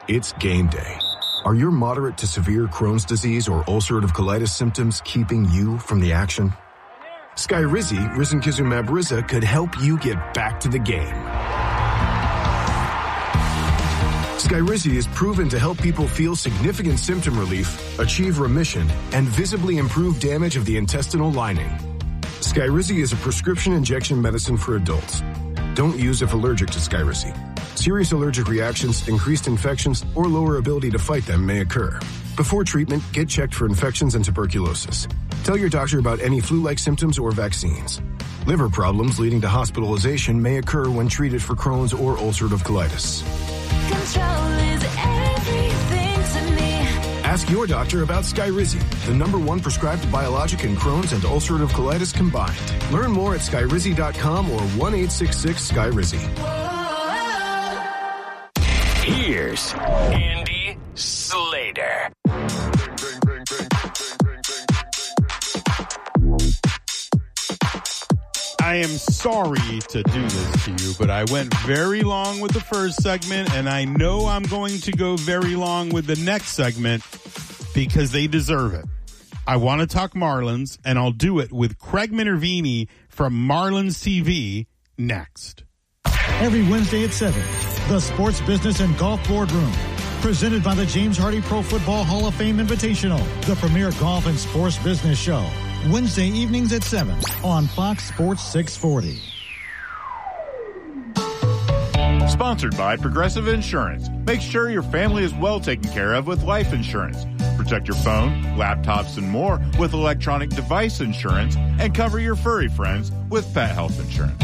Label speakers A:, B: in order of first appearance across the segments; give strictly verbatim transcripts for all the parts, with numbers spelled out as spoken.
A: It's game day. Are your moderate to severe Crohn's disease or ulcerative colitis symptoms keeping you from the action? Skyrizi, risankizumab Riza, could help you get back to the game. Skyrizi is proven to help people feel significant symptom relief, achieve remission, and visibly improve damage of the intestinal lining. Skyrizi is a prescription injection medicine for adults. Don't use if allergic to Skyrizi. Serious allergic reactions, increased infections, or lower ability to fight them may occur. Before treatment, get checked for infections and tuberculosis. Tell your doctor about any flu-like symptoms or vaccines. Liver problems leading to hospitalization may occur when treated for Crohn's or ulcerative colitis.
B: Control is everything to me.
A: Ask your doctor about Skyrizi, the number one prescribed biologic in Crohn's and ulcerative colitis combined. Learn more at skyrizi dot com or one eight six six Skyrizi.
C: Here's Andy Slater.
D: I am sorry to do this to you, but I went very long with the first segment, and I know I'm going to go very long with the next segment because they deserve it. I want to talk Marlins, and I'll do it with Craig Minervini from Marlins T V next.
E: Every Wednesday at seven, the Sports Business and Golf Boardroom. Presented by the James Hardy Pro Football Hall of Fame Invitational, the premier golf and sports business show. Wednesday evenings at seven on Fox Sports six forty.
F: Sponsored by Progressive Insurance. Make sure your family is well taken care of with life insurance. Protect your phone, laptops, and more with electronic device insurance, and cover your furry friends with pet health insurance.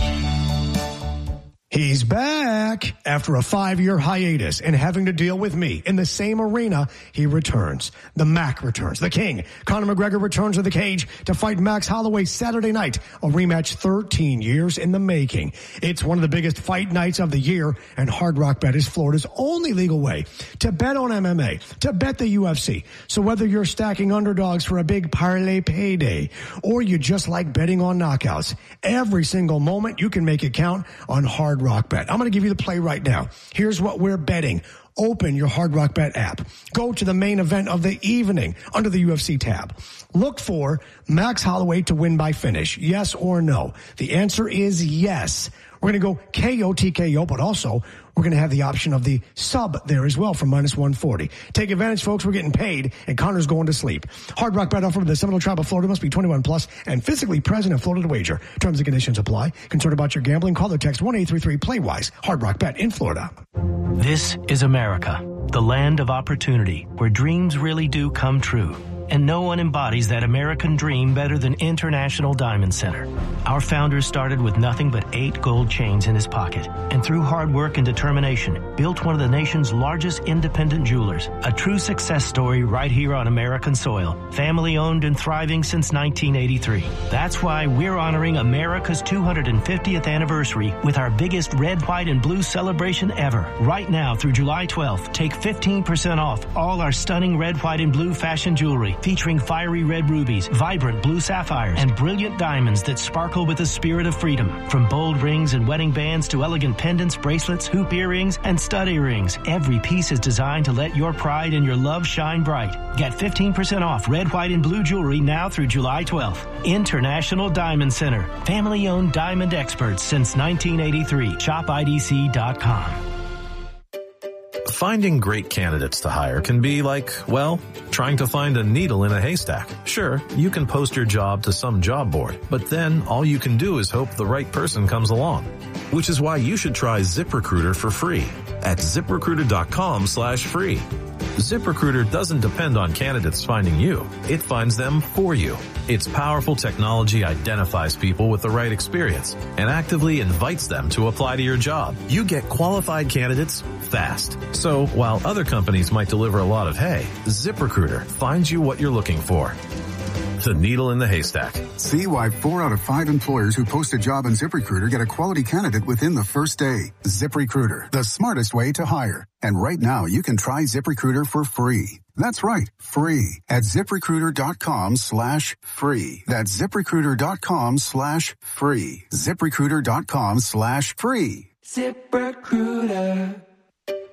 G: He's back after a five-year hiatus and having to deal with me. In the same arena, he returns. The Mac returns. The King, Conor McGregor, returns to the cage to fight Max Holloway Saturday night, a rematch thirteen years in the making. It's one of the biggest fight nights of the year, and Hard Rock Bet is Florida's only legal way to bet on M M A, to bet the U F C. So whether you're stacking underdogs for a big parlay payday, or you just like betting on knockouts, every single moment you can make it count on Hard Rock Bet. I'm going to give you the play right now. Here's what we're betting. Open your Hard Rock Bet app. Go to the main event of the evening under the U F C tab. Look for Max Holloway to win by finish. Yes or no? The answer is yes. We're going to go K O T K O, but also we're going to have the option of the sub there as well for minus one forty. Take advantage, folks. We're getting paid, and Connor's going to sleep. Hard Rock Bet offer from the Seminole Tribe of Florida. Must be twenty-one plus and physically present in Florida to wager. Terms and conditions apply. Concerned about your gambling? Call or text one eight three three play wise. Hard Rock Bet in Florida.
H: This is America, the land of opportunity, where dreams really do come true. And no one embodies that American dream better than International Diamond Center. Our founder started with nothing but eight gold chains in his pocket, and through hard work and determination, built one of the nation's largest independent jewelers. A true success story right here on American soil. Family owned and thriving since nineteen eighty-three. That's why we're honoring America's two hundred fiftieth anniversary with our biggest red, white, and blue celebration ever. Right now through July twelfth, take fifteen percent off all our stunning red, white, and blue fashion jewelry, featuring fiery red rubies, vibrant blue sapphires, and brilliant diamonds that sparkle with the spirit of freedom. From bold rings and wedding bands to elegant pendants, bracelets, hoop earrings, and stud earrings, every piece is designed to let your pride and your love shine bright. Get fifteen percent off red, white, and blue jewelry now through July twelfth. International Diamond Center. Family-owned diamond experts since nineteen eighty-three. shop I D C dot com.
I: Finding great candidates to hire can be like, well, trying to find a needle in a haystack. Sure, you can post your job to some job board, but then all you can do is hope the right person comes along. Which is why you should try ZipRecruiter for free at ZipRecruiter.com slash free. ZipRecruiter doesn't depend on candidates finding you. It finds them for you. Its powerful technology identifies people with the right experience and actively invites them to apply to your job. You get qualified candidates fast. So while other companies might deliver a lot of hay, ZipRecruiter finds you what you're looking for. The needle in the haystack.
J: See why four out of five employers who post a job on ZipRecruiter get a quality candidate within the first day. ZipRecruiter, the smartest way to hire. And right now, you can try ZipRecruiter for free. That's right, free at ZipRecruiter.com slash free. That's ZipRecruiter.com slash free. ZipRecruiter.com slash free.
K: ZipRecruiter.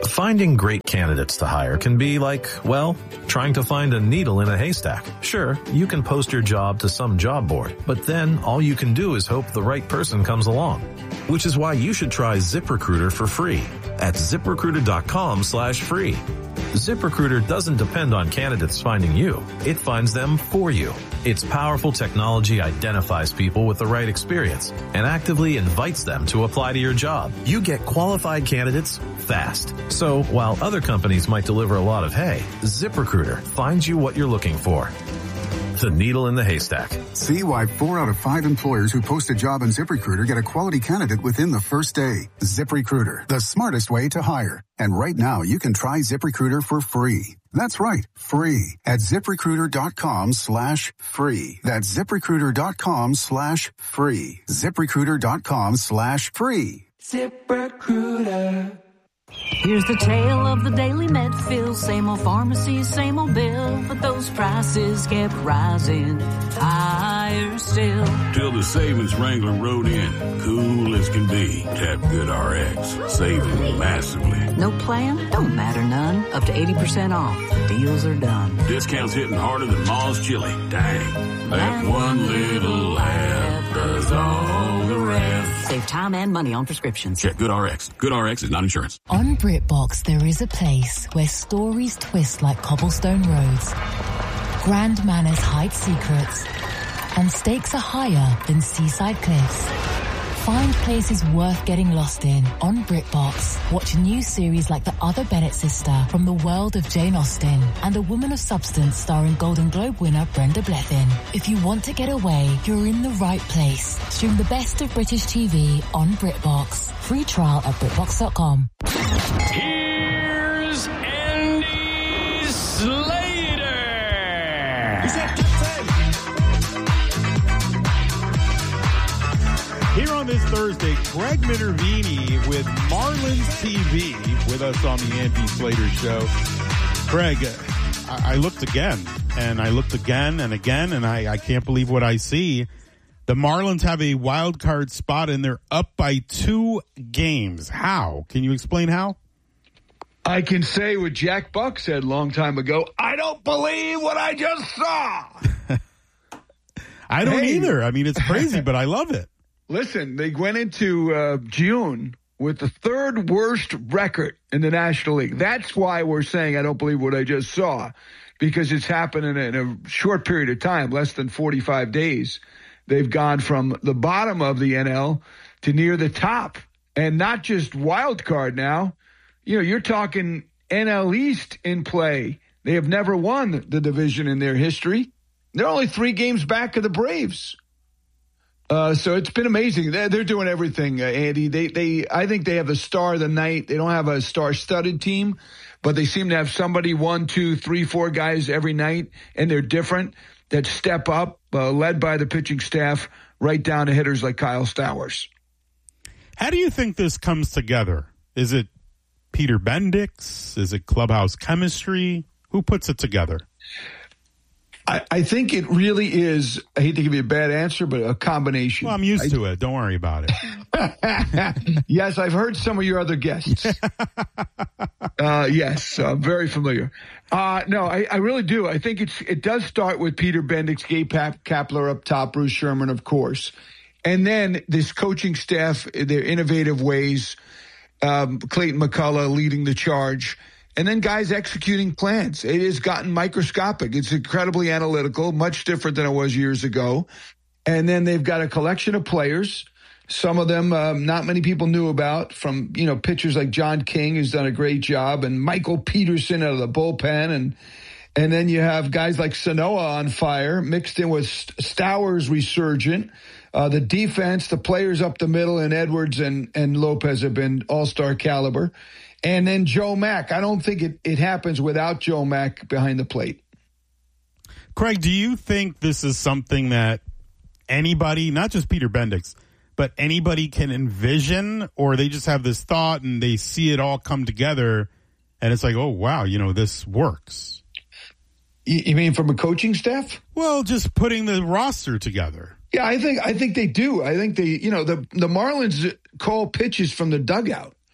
I: Finding great candidates to hire can be like, well, trying to find a needle in a haystack. Sure, you can post your job to some job board, but then all you can do is hope the right person comes along. Which is why you should try ZipRecruiter for free at ZipRecruiter.com slash free. ZipRecruiter doesn't depend on candidates finding you. It finds them for you. Its powerful technology identifies people with the right experience and actively invites them to apply to your job. You get qualified candidates fast. So while other companies might deliver a lot of hay, ZipRecruiter finds you what you're looking for. The needle in the haystack.
J: See why four out of five employers who post a job on ZipRecruiter get a quality candidate within the first day. ZipRecruiter, the smartest way to hire. And right now, you can try ZipRecruiter for free. That's right, free at ZipRecruiter.com slash free. That's ZipRecruiter.com slash free. ZipRecruiter.com slash free.
B: ZipRecruiter. Here's the tale of the Daily Medfield. Same old pharmacy, same old bill, but those prices kept rising higher still.
K: Till the savings wrangler rode in, cool as can be. Tap GoodRx, saving massively.
B: No plan? Don't matter none. Up to eighty percent off. The deals are done.
K: Discounts hitting harder than Ma's chili. Dang. That one little app does all the rest.
B: Save time and money on prescriptions.
K: Check GoodRx. GoodRx is not insurance.
L: On BritBox, there is a place where stories twist like cobblestone roads, grand manners hide secrets, and stakes are higher than seaside cliffs. Find places worth getting lost in on BritBox. Watch a new series like The Other Bennett Sister from the world of Jane Austen and A Woman of Substance starring Golden Globe winner Brenda Blethyn. If you want to get away, you're in the right place. Stream the best of British T V on BritBox. Free trial at BritBox dot com.
C: Here's Andy Slater.
D: He's at Here on this Thursday, Greg Minervini with Marlins T V with us on the Andy Slater Show. Greg, I, I looked again, and I looked again and again, and I, I can't believe what I see. The Marlins have a wild card spot, and they're up by two games. How? Can you explain how?
M: I can say what Jack Buck said a long time ago, I don't believe what I just saw.
D: I don't
M: hey.
D: either. I mean, it's crazy, but I love it.
M: Listen, they went into uh, June with the third worst record in the National League. That's why we're saying I don't believe what I just saw, because it's happened in a, in a short period of time, less than forty-five days. They've gone from the bottom of the N L to near the top, and not just wild card now. You know, you're talking N L East in play. They have never won the division in their history. They're only three games back of the Braves. Uh, so it's been amazing. They're, they're doing everything, uh, Andy. They, they, I think they have a star of the night. They don't have a star-studded team, but they seem to have somebody, one, two, three, four guys every night, and they're different, that step up, uh, led by the pitching staff, right down to hitters like Kyle Stowers.
D: How do you think this comes together? Is it Peter Bendix? Is it clubhouse chemistry? Who puts it together?
M: I, I think it really is, I hate to give you a bad answer, but a combination.
D: Well, I'm used
M: I,
D: to it. Don't worry about
M: it. Yes, I've heard some of your other guests. uh, yes, I'm very familiar. Uh, no, I, I really do. I think it's it does start with Peter Bendix, Gabe Kapler up top, Bruce Sherman, of course. And then this coaching staff, their innovative ways, um, Clayton McCullough leading the charge. And then guys executing plans. It has gotten microscopic. It's incredibly analytical, much different than it was years ago. And then they've got a collection of players. Some of them um, not many people knew about, from, you know, pitchers like John King, who's done a great job, and Michael Peterson out of the bullpen. And and then you have guys like Sanoa on fire, mixed in with Stowers resurgent. Uh, the defense, the players up the middle, and Edwards and, and Lopez have been all-star caliber. And then Joe Mack. I don't think it, it happens without Joe Mack behind the plate.
D: Craig, do you think this is something that anybody, not just Peter Bendix, but anybody can envision, or they just have this thought and they see it all come together and it's like, oh, wow, you know, this works?
M: You mean from a coaching staff?
D: Well, just putting the roster together.
M: Yeah, I think I think they do. I think they, you know, the, the Marlins call pitches from the dugout.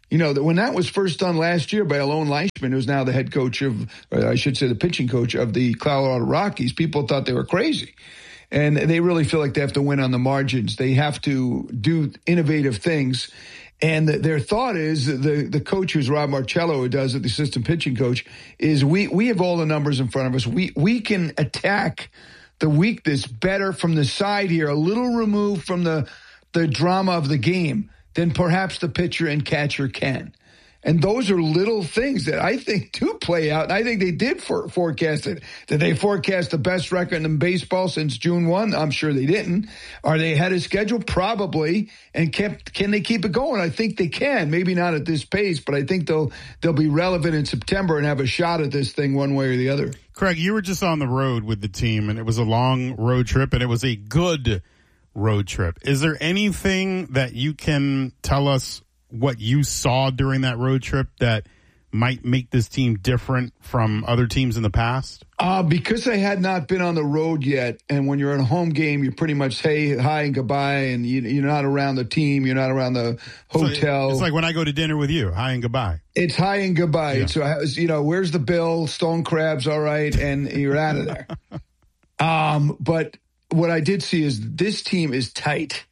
M: You know, that when that was first done last year by Alon Leishman, who's now the head coach of, or I should say the pitching coach of the Colorado Rockies, people thought they were crazy. And they really feel like they have to win on the margins. They have to do innovative things. And their thought is, the, the coach who's Rob Marcello, who does it, the assistant pitching coach, is we, we have all the numbers in front of us. We, we can attack the weakness better from the side here, a little removed from the, the drama of the game than perhaps the pitcher and catcher can. And those are little things that I think do play out. And I think they did for, forecast it. Did they forecast the best record in baseball since June first? I'm sure they didn't. Are they ahead of schedule? Probably. And kept, can they keep it going? I think they can. Maybe not at this pace, but I think they'll they'll be relevant in September and have a shot at this thing one way or the other.
D: Craig, you were just on the road with the team, and it was a long road trip, and it was a good road trip. Is there anything that you can tell us what you saw during that road trip that might make this team different from other teams in the past?
M: Uh, because I had not been on the road yet, and when you're in a home game, you pretty much say hi and goodbye, and you, you're not around the team, you're not around the hotel.
D: So it's like when I go to dinner with you, hi and goodbye.
M: It's hi and goodbye. Yeah. So, I was, you know, where's the bill? Stone crabs, all right, and you're out of there. um, but what I did see is this team is tight.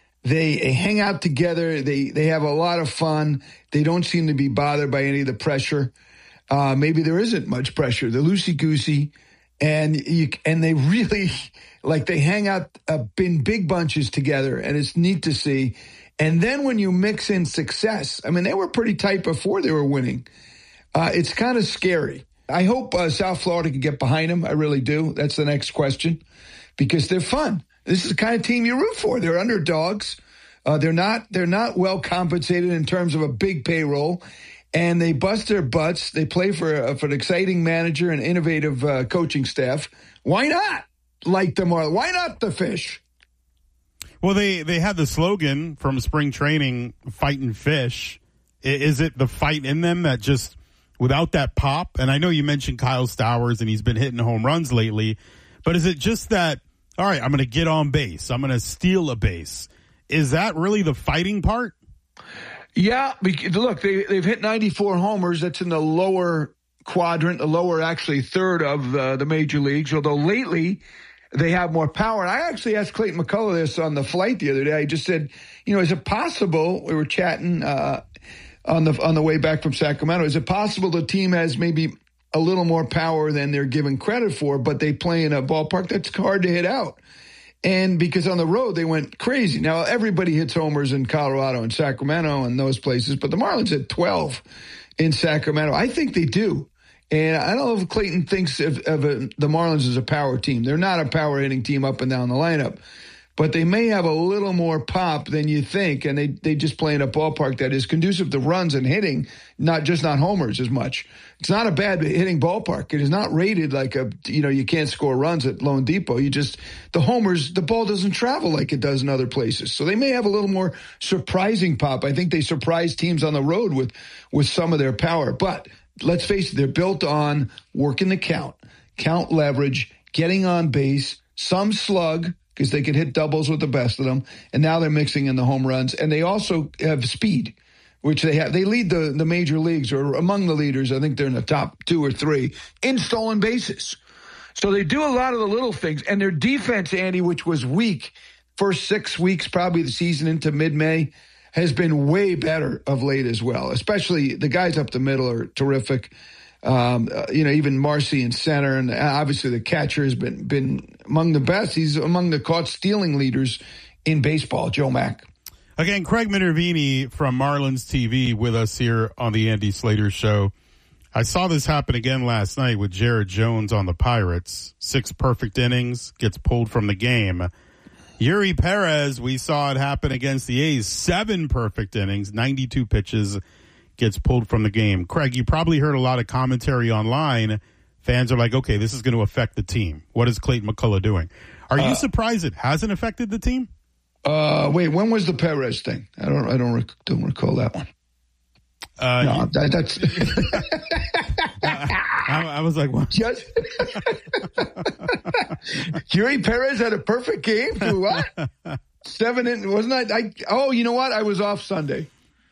M: They hang out together. They they have a lot of fun. They don't seem to be bothered by any of the pressure. Uh, maybe there isn't much pressure. They're loosey-goosey, and you, and they really, like, they hang out uh, in big bunches together, and it's neat to see. And then when you mix in success, I mean, they were pretty tight before they were winning. Uh, it's kind of scary. I hope uh, South Florida can get behind them. I really do. That's the next question, because they're fun. This is the kind of team you root for. They're underdogs. Uh, they're not they're not well compensated in terms of a big payroll, and they bust their butts. They play for, uh, for an exciting manager and innovative uh, coaching staff. Why not like the Marlins? Why not the Fish?
D: Well, they, they had the slogan from spring training, fighting fish. Is it the fight in them that just, without that pop? And I know you mentioned Kyle Stowers, and he's been hitting home runs lately, but is it just that, all right, I'm going to get on base, I'm going to steal a base? Is that really the fighting part?
M: Yeah. Look, they, they've hit ninety-four homers. That's in the lower quadrant, the lower actually third of the, the major leagues, although lately they have more power. And I actually asked Clayton McCullough this on the flight the other day. I just said, you know, is it possible, we were chatting uh, on the on the way back from Sacramento, is it possible the team has maybe a little more power than they're given credit for, but they play in a ballpark that's hard to hit out? And because on the road, they went crazy. Now, everybody hits homers in Colorado and Sacramento and those places, but the Marlins hit twelve in Sacramento. I think they do. And I don't know if Clayton thinks of, of a, the Marlins as a power team. They're not a power hitting team up and down the lineup, but they may have a little more pop than you think. And they, they just play in a ballpark that is conducive to runs and hitting, not just not homers as much. It's not a bad hitting ballpark. It is not rated like a, you know, you can't score runs at Lone Depot. You just, the homers, the ball doesn't travel like it does in other places. So they may have a little more surprising pop. I think they surprise teams on the road with, with some of their power. But let's face it, they're built on working the count, count leverage, getting on base, some slug, because they can hit doubles with the best of them. And now they're mixing in the home runs. And they also have speed, which they have. They lead the, the major leagues, or among the leaders. I think they're in the top two or three in stolen bases. So they do a lot of the little things. And their defense, Andy, which was weak first six weeks, probably the season into mid-May, has been way better of late as well. Especially the guys up the middle are terrific. Um, uh, you know, even Marcy in center, and obviously the catcher has been been among the best. He's among the caught stealing leaders in baseball, Joe Mack.
D: Again, Craig Minervini from Marlins T V with us here on the Andy Slater Show. I saw this happen again last night with Jared Jones on the Pirates. Six perfect innings, gets pulled from the game. Yuri Perez, we saw it happen against the A's. Seven perfect innings, ninety-two pitches, gets pulled from the game. Craig, you probably heard a lot of commentary online. Fans are like, okay, this is going to affect the team. What is Clayton McCullough doing? Are you uh, surprised it hasn't affected the team?
M: Uh, wait, when was the Perez thing? I don't, I don't, rec- don't recall that one.
D: Uh,
M: no,
D: you,
M: that, that's.
D: I, I was like, what?
M: Just Yuri Perez had a perfect game through what? Seven in, wasn't I, I? Oh, you know what? I was off Sunday.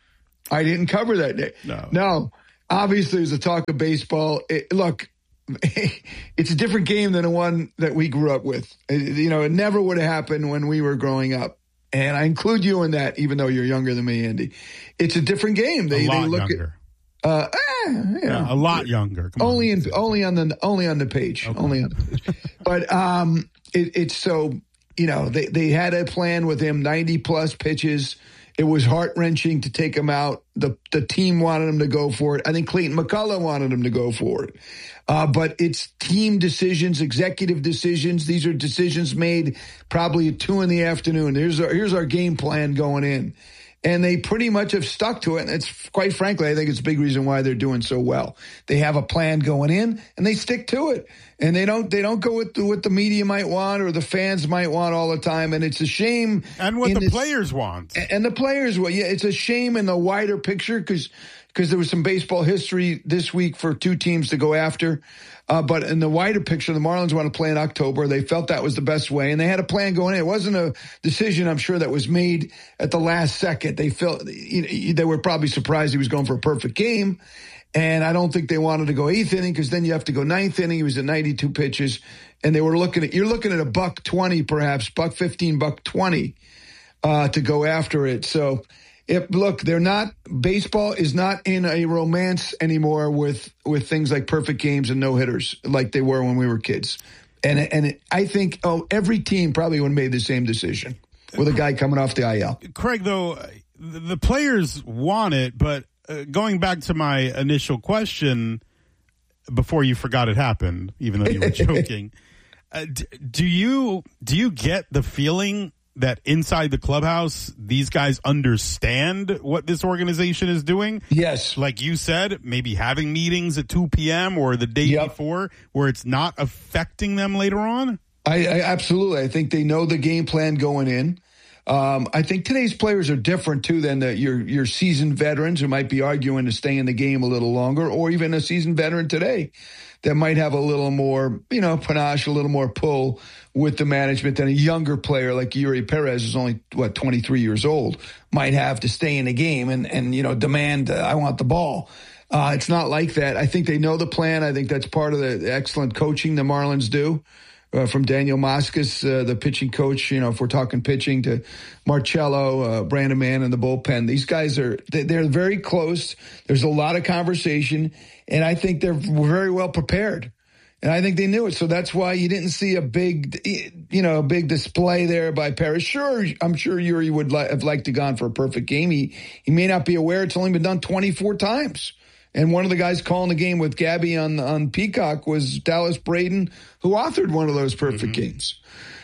M: I didn't cover that day.
D: No.
M: No. Obviously, there's a talk of baseball. It, look, it's a different game than the one that we grew up with. It, you know, it never would have happened when we were growing up. And I include you in that, even though you're younger than me, Andy. It's a different game. They,
D: a lot
M: they look
D: younger.
M: At, uh, eh, you
D: yeah,
M: know,
D: a lot younger. Come
M: only
D: on.
M: in only on the only on the page.
D: Okay.
M: Only on the page. But um, it, it's so you know they they had a plan with him, ninety plus pitches. It was heart wrenching to take him out. The the team wanted him to go for it. I think Clayton McCullough wanted him to go for it. Uh, but it's team decisions, executive decisions. These are decisions made probably at two in the afternoon. Here's our, here's our game plan going in. And they pretty much have stuck to it. And it's quite frankly, I think it's a big reason why they're doing so well. They have a plan going in and they stick to it. And they don't they don't go with the, what the media might want or the fans might want all the time. And it's a shame.
D: And what the
M: this,
D: players want.
M: And the players want. Yeah, it's a shame in the wider picture because because there was some baseball history this week for two teams to go after. Uh, but in the wider picture, the Marlins want to play in October. They felt that was the best way, and they had a plan going in. It wasn't a decision, I'm sure, that was made at the last second. They felt you know, they were probably surprised he was going for a perfect game, and I don't think they wanted to go eighth inning because then you have to go ninth inning. He was at ninety-two pitches, and they were looking at you're looking at a buck twenty, perhaps buck fifteen, buck twenty uh, to go after it. So. If, look, they're not. Baseball is not in a romance anymore with with things like perfect games and no hitters like they were when we were kids. And and it, I think oh every team probably would have made the same decision with a guy coming off the I L.
D: Craig, though, the players want it, but uh, going back to my initial question before you forgot it happened, even though you were joking, uh, d- do you do you get the feeling that inside the clubhouse, these guys understand what this organization is doing?
M: Yes.
D: Like you said, maybe having meetings at two p.m. or the day yep. before where it's not affecting them later on?
M: I, I absolutely. I think they know the game plan going in. Um, I think today's players are different, too, than the, your your seasoned veterans who might be arguing to stay in the game a little longer, or even a seasoned veteran today that might have a little more, you know, panache, a little more pull with the management than a younger player like Yuri Perez, who's only, what, twenty-three years old, might have to stay in the game and, and you know, demand, uh, I want the ball. Uh, it's not like that. I think they know the plan. I think that's part of the excellent coaching the Marlins do. Uh, from Daniel Moscas, uh, the pitching coach, you know, if we're talking pitching, to Marcello, uh, Brandon Mann, and the bullpen. These guys are, they're very close. There's a lot of conversation, and I think they're very well prepared. And I think they knew it. So that's why you didn't see a big, you know, a big display there by Perez. Sure, I'm sure Yuri would li- have liked to gone for a perfect game. He, he may not be aware it's only been done twenty-four times. And one of the guys calling the game with Gabby on on Peacock was Dallas Braden, who authored one of those perfect mm-hmm. games.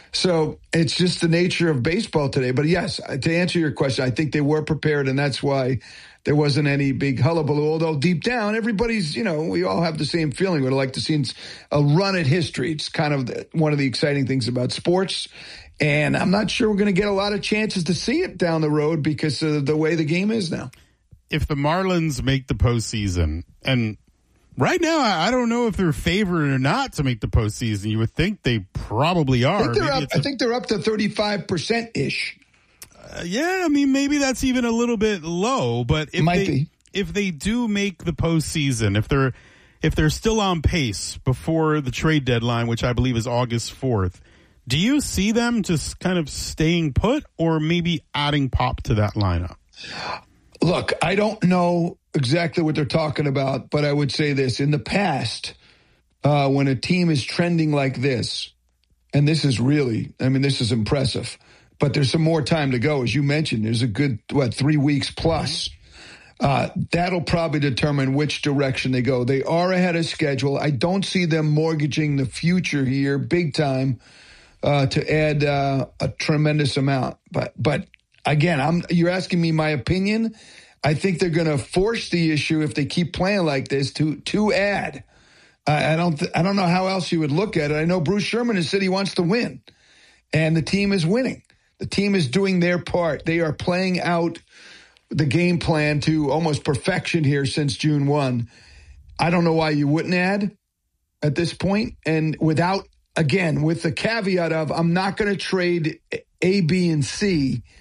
M: So it's just the nature of baseball today. But yes, to answer your question, I think they were prepared, and that's why there wasn't any big hullabaloo. Although deep down, everybody's, you know, we all have the same feeling. We'd like to see a run at history. It's kind of the, one of the exciting things about sports. And I'm not sure we're going to get a lot of chances to see it down the road because of the way the game is now.
D: If the Marlins make the postseason, and right now I don't know if they're favored or not to make the postseason. You would think they probably are.
M: I think they're, up, I think they're up to thirty-five percent ish.
D: Uh, yeah, I mean, maybe that's even a little bit low, but if
M: Might
D: they
M: be.
D: if they do make the postseason, if they're if they're still on pace before the trade deadline, which I believe is August fourth, do you see them just kind of staying put or maybe adding Pop to that lineup?
M: Look, I don't know exactly what they're talking about, but I would say this. In the past, uh, when a team is trending like this, and this is really, I mean, this is impressive, but there's some more time to go. As you mentioned, there's a good, what, three weeks plus. Uh, that'll probably determine which direction they go. They are ahead of schedule. I don't see them mortgaging the future here big time uh, to add uh, a tremendous amount. But, but, Again, I'm, you're asking me my opinion. I think they're going to force the issue if they keep playing like this to to add. I, I don't th- I don't know how else you would look at it. I know Bruce Sherman has said he wants to win, and the team is winning. The team is doing their part. They are playing out the game plan to almost perfection here since June first. I don't know why you wouldn't add at this point, and without, again, with the caveat of I'm not going to trade A, B, and C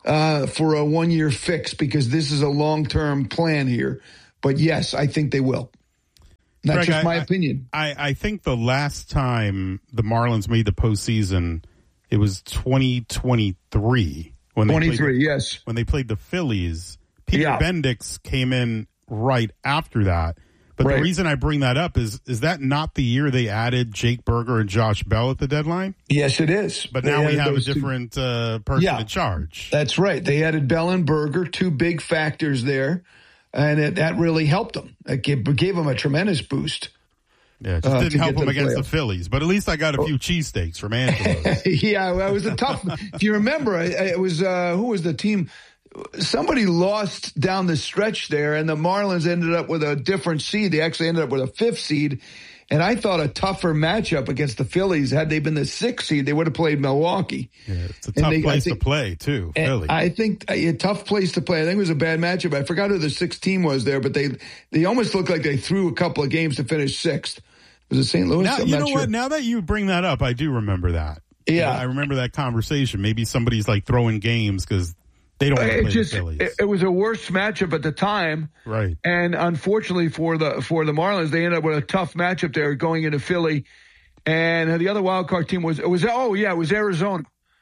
M: uh, for a one-year fix because this is a long-term plan here. But, yes, I think they will. That's
D: Greg,
M: just my
D: I,
M: opinion.
D: I, I think the last time the Marlins made the postseason, it was twenty twenty-three. When they
M: twenty-three,
D: played the,
M: yes.
D: When they played the Phillies. Peter
M: yeah.
D: Bendix came in right after that. But
M: right.
D: the reason I bring that up is, is that not the year they added Jake Berger and Josh Bell at the deadline?
M: Yes, it is.
D: But
M: they
D: now we have a
M: two.
D: different uh, person
M: yeah.
D: in charge.
M: That's right. They added Bell and Berger, two big factors there. And it, that really helped them. It gave, gave them a tremendous boost.
D: Yeah, it just
M: uh,
D: didn't help them
M: the
D: against
M: playoffs.
D: the Phillies. But at least I got a few cheesesteaks from Angelo's.
M: yeah, well, it was a tough. If you remember, it was uh, who was the team? Somebody lost down the stretch there, and the Marlins ended up with a different seed. They actually ended up with a fifth seed. And I thought a tougher matchup against the Phillies, had they been the sixth seed, they would have played Milwaukee.
D: Yeah, it's a tough
M: they,
D: place
M: think,
D: to play, too, Philly.
M: I think a tough place to play. I think it was a bad matchup. I forgot who the sixth team was there, but they they almost looked like they threw a couple of games to finish sixth. Was it Saint Louis?
D: Now,
M: I'm
D: you
M: not
D: know
M: sure.
D: what? Now that you bring that up, I do remember that.
M: Yeah.
D: I remember that conversation. Maybe somebody's like throwing games because they don't want to
M: it
D: play
M: just,
D: the Phillies.
M: It, it was a worse matchup at the time.
D: Right.
M: And unfortunately for the for the Marlins, they ended up with a tough matchup there going into Philly. And the other wild card team was, it was oh, yeah, it was Arizona.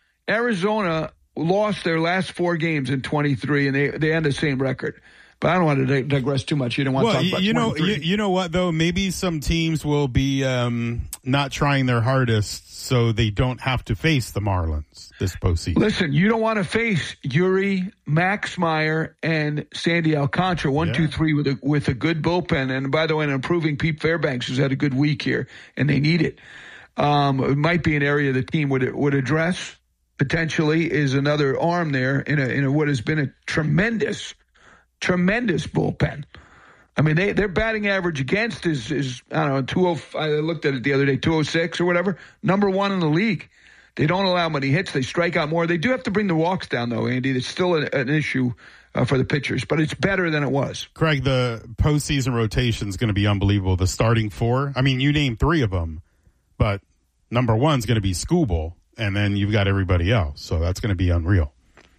M: Arizona lost their last four games in twenty-three, and they, they had the same record. But I don't want to digress too much. You don't want
D: well,
M: to talk about
D: you know, you,
M: twenty-three.
D: you know what, though? Maybe some teams will be um, not trying their hardest so they don't have to face the Marlins this postseason.
M: Listen, you don't want to face Yuri, Max Meyer, and Sandy Alcantara, one,
D: Yeah.
M: two, three, with a with a good bullpen. And by the way, an improving Pete Fairbanks, who's had a good week here, and they need it. Um, it might be an area the team would would address potentially. Is another arm there in a in a, what has been a tremendous, tremendous bullpen. I mean, they, their batting average against is, is I don't know, two oh. I looked at it the other day, two oh six or whatever, number one in the league. They don't allow many hits. They strike out more. They do have to bring the walks down, though, Andy. It's still an, an issue uh, for the pitchers, but it's better than it was.
D: Craig, the postseason rotation is going to be unbelievable. The starting four, I mean, you named three of them, but number one's going to be Skubal, and then you've got everybody else. So that's going to be unreal.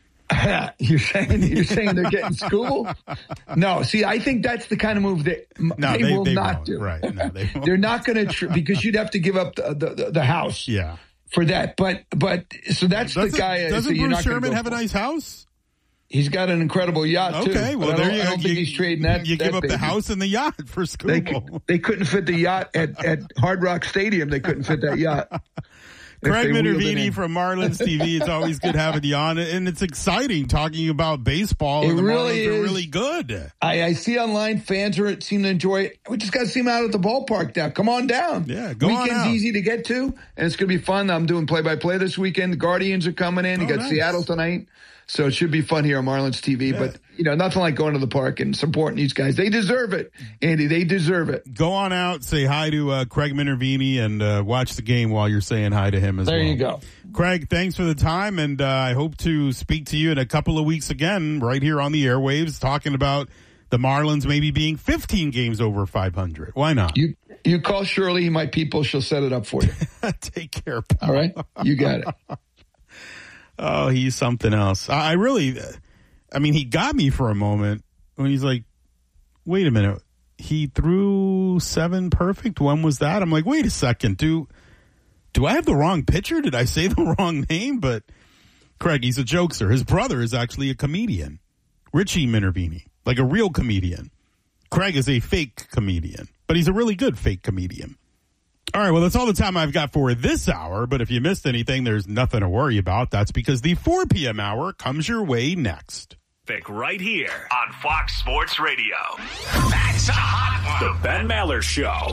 M: You're saying you're saying they're getting school? No, see, I think that's the kind of move that
D: No,
M: they,
D: they,
M: will
D: they
M: not
D: won't.
M: do.
D: Right? No, they won't.
M: They're not going to tr- because you'd have to give up the the, the house.
D: Yeah.
M: For that, but but so that's
D: doesn't,
M: the guy.
D: Doesn't
M: so you're
D: Bruce
M: not gonna
D: Sherman
M: go
D: have a
M: for.
D: nice house?
M: He's got an incredible yacht too.
D: Okay, well
M: but I
D: there
M: don't,
D: you
M: I
D: go.
M: don't
D: You,
M: think he's trading that.
D: you give
M: that
D: up
M: baby.
D: the house and the yacht for
M: They,
D: Skubal.
M: they couldn't fit the yacht at, at Hard Rock Stadium. They couldn't fit that yacht.
D: Craig
M: If they wheeled it
D: Minervini
M: in.
D: from Marlins T V. It's always good having you on, and it's exciting talking about baseball.
M: It
D: and the
M: really
D: Marlins are
M: is.
D: really good.
M: I, I see online fans are seem to enjoy it. We just got to see them out at the ballpark now. Come on down.
D: Yeah, go on
M: Weekend's
D: out.
M: easy to get to, and it's going to be fun. I'm doing play-by-play this weekend. The Guardians are coming in. You
D: Oh,
M: got
D: nice.
M: Seattle tonight. So it should be fun here on Marlins T V.
D: Yeah.
M: But, you know, nothing like going to the park and supporting these guys. They deserve it, Andy. They deserve it.
D: Go on out, say hi to uh, Craig Minervini, and uh, watch the game while you're saying hi to him as
M: There
D: well.
M: you go.
D: Craig, thanks for the time, and uh, I hope to speak to you in a couple of weeks again right here on the airwaves talking about the Marlins maybe being fifteen games over five hundred. Why not?
M: You you call Shirley, my people. She'll set it up for you.
D: Take care, pal.
M: All right? You got it.
D: Oh, he's something else. I I really, I mean, he got me for a moment when he's like, wait a minute, he threw seven perfect? When was that? I'm like, wait a second, do, do I have the wrong pitcher? Did I say the wrong name? But Craig, he's a jokester. His brother is actually a comedian, Richie Minervini, like a real comedian. Craig is a fake comedian, but he's a really good fake comedian. All right, well, that's all the time I've got for this hour, but if you missed anything, there's nothing to worry about. That's because the four p.m. hour comes your way next.
N: Pick right here on Fox Sports Radio. That's a hot one. The Ben Maller Show.